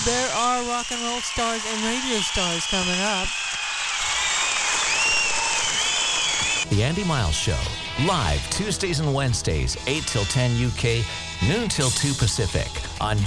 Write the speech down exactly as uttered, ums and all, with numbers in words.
there are rock and roll stars and radio stars coming up. The Andy Miles Show, live Tuesdays and Wednesdays, eight till ten U K, noon till two Pacific, on